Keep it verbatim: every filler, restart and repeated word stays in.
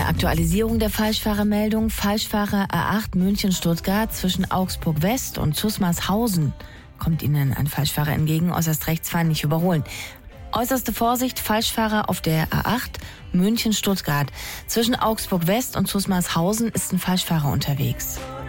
Eine Aktualisierung der Falschfahrermeldung. Falschfahrer A acht München-Stuttgart zwischen Augsburg West und Zusmarshausen. Kommt Ihnen ein Falschfahrer entgegen, äußerst rechts fahren, nicht überholen. Äußerste Vorsicht, Falschfahrer auf der A acht München-Stuttgart. Zwischen Augsburg West und Zusmarshausen ist ein Falschfahrer unterwegs.